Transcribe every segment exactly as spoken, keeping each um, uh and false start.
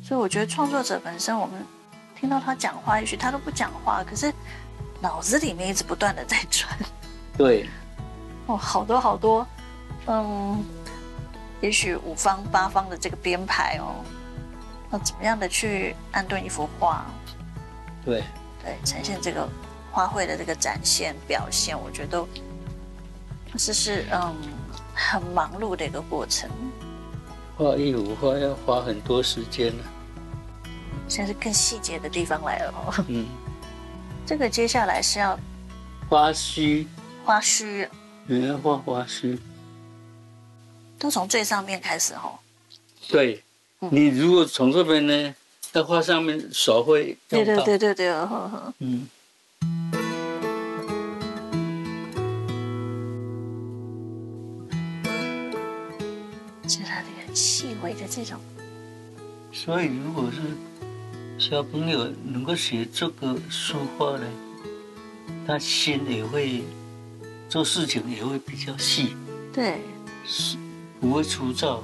所以我觉得创作者本身，我们听到他讲话，也许他都不讲话，可是脑子里面一直不断的在转。 对， 哦，好多好多，嗯，也许五方八方的这个编排哦，要怎么样的去安顿一幅画？ 对， 对，呈现这个花卉的这个展现表现，我觉得这是嗯很忙碌的一个过程。 画一幅画要花很多时间呢。 现在是更细节的地方来了哦。 嗯， 这个接下来是要花须， 花须， 你要画花须。 都从最上面开始哦。 对， 嗯、 你如果从这边呢，要画上面手会用到。 对对对对对，呵呵。 嗯。 是它的很细微的这种。 所以，如果是小朋友能够学这个书画呢，他心也会做事情也会比较细， 对， 是不会粗糙。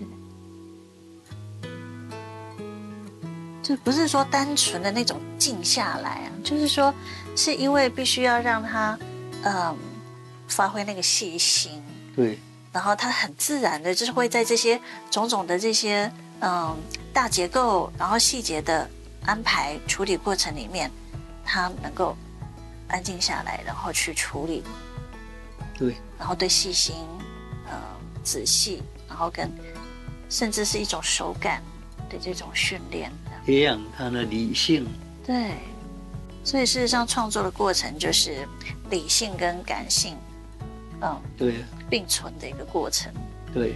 对，就不是说单纯的那种静下来啊，就是说是因为必须要让他嗯发挥那个细心。 对。 然后他很自然的，就是会在这些种种的这些嗯大结构，然后细节的安排处理过程里面，他能够安静下来，然后去处理。 对。 然后对细心、呃仔细，然后跟甚至是一种手感的这种训练， 培养他的理性。 对。所以事实上，创作的过程就是理性跟感性，嗯， 对， 并存的一个过程。 对。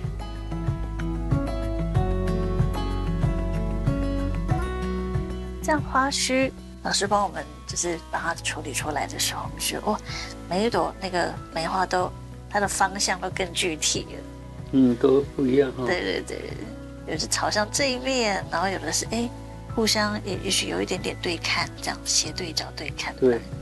这样花须，老师帮我们就是把它处理出来的时候，我们觉得哇，每一朵那个梅花都它的方向都更具体了。 嗯，都不一样哈、哦。 对对对，有的是朝向这一面，然后有的是哎，互相也也许有一点点对看，这样斜对角对看。 对。